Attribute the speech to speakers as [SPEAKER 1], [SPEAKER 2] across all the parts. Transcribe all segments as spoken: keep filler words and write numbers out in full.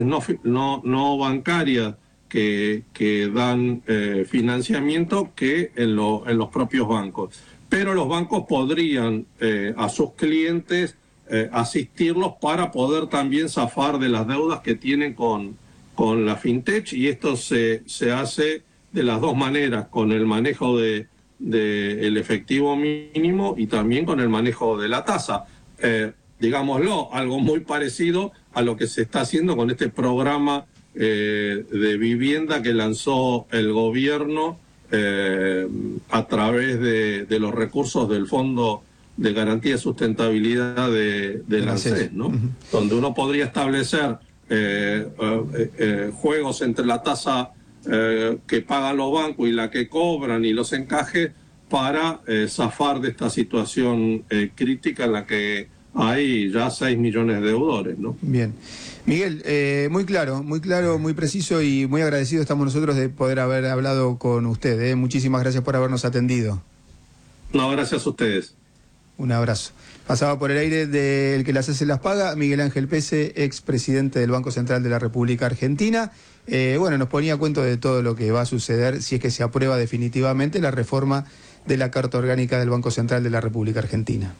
[SPEAKER 1] no, no, no bancarias que, que dan eh, financiamiento que en, lo, en los propios bancos. Pero los bancos podrían eh, a sus clientes eh, asistirlos para poder también zafar de las deudas que tienen con, con la fintech, y esto se, se hace de las dos maneras, con el manejo de, de el efectivo mínimo y también con el manejo de la tasa. Eh, digámoslo, algo muy parecido a lo que se está haciendo con este programa eh, de vivienda que lanzó el gobierno eh, a través de, de los recursos del Fondo de Garantía y Sustentabilidad de, de la ANSES, ¿no? Uh-huh. Donde uno podría establecer eh, eh, eh, juegos entre la tasa eh, que pagan los bancos y la que cobran y los encajes para eh, zafar de esta situación eh, crítica en la que hay ya seis millones de deudores, ¿no?
[SPEAKER 2] Bien. Miguel, eh, muy claro, muy claro, muy preciso y muy agradecido estamos nosotros de poder haber hablado con usted. ¿eh? Muchísimas gracias por habernos atendido.
[SPEAKER 1] No, gracias a ustedes.
[SPEAKER 2] Un abrazo. Pasaba por el aire del que las hace las paga, Miguel Ángel Pese, expresidente del Banco Central de la República Argentina. Eh, bueno, nos ponía cuento de todo lo que va a suceder si es que se aprueba definitivamente la reforma de la Carta Orgánica del Banco Central de la República Argentina.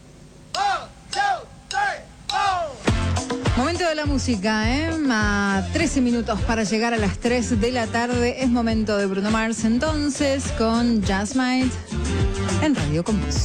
[SPEAKER 3] Momento de la música, ¿eh? A trece minutos para llegar a las tres de la tarde. Es momento de Bruno Mars entonces con Just Might en Radio Con Vos.